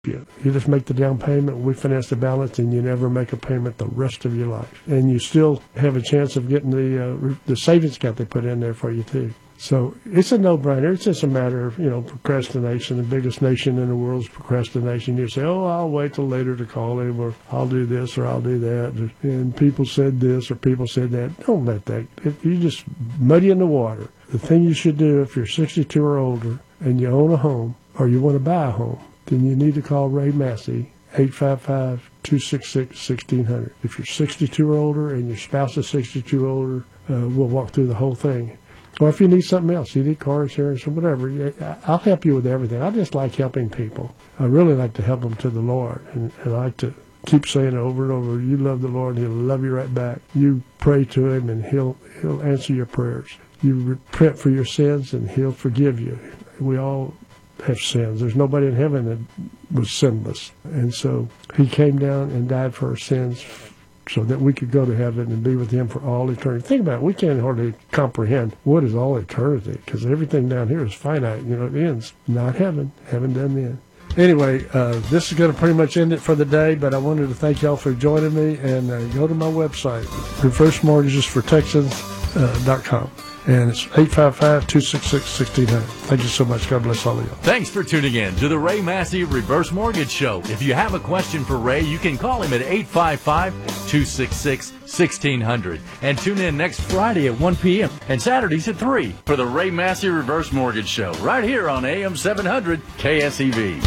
You just make the down payment, we finance the balance, and you never make a payment the rest of your life. And you still have a chance of getting the savings account they put in there for you, too. So it's a no-brainer. It's just a matter of, procrastination. The biggest nation in the world is procrastination. You say, I'll wait till later to call him, or I'll do this, or I'll do that. And people said this, or people said that. Don't let that. You just muddy in the water. The thing you should do if you're 62 or older and you own a home, or you want to buy a home, then you need to call Ray Massey, 855-266-1600. If you're 62 or older and your spouse is 62 or older, we'll walk through the whole thing. Or if you need something else, you need car insurance or whatever, I'll help you with everything. I just like helping people. I really like to help them to the Lord. And I like to keep saying over and over, you love the Lord, and He'll love you right back. You pray to Him, and He'll answer your prayers. You repent for your sins, and He'll forgive you. We all have sins. There's nobody in heaven that was sinless. And so He came down and died for our sins so that we could go to heaven and be with Him for all eternity. Think about it. We can't hardly comprehend what is all eternity, because everything down here is finite. It ends. Not heaven. Heaven doesn't end. Anyway, this is going to pretty much end it for the day, but I wanted to thank y'all for joining me, and go to my website, reversemortgagesfortexans.com. And it's 855-266-1600. Thank you so much. God bless all of you. Thanks for tuning in to the Ray Massey Reverse Mortgage Show. If you have a question for Ray, you can call him at 855-266-1600. And tune in next Friday at 1 p.m. and Saturdays at 3 for the Ray Massey Reverse Mortgage Show right here on AM 700 KSEV.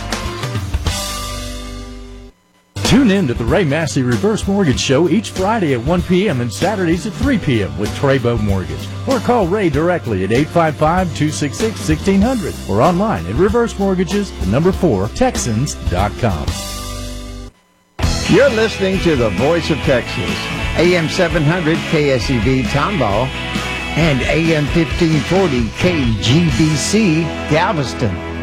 Tune in to the Ray Massey Reverse Mortgage Show each Friday at 1 p.m. and Saturdays at 3 p.m. with Trabo Mortgage. Or call Ray directly at 855-266-1600 or online at reversemortgages4Texans.com. You're listening to the Voice of Texas, AM 700 KSEV Tomball and AM 1540 KGBC Galveston.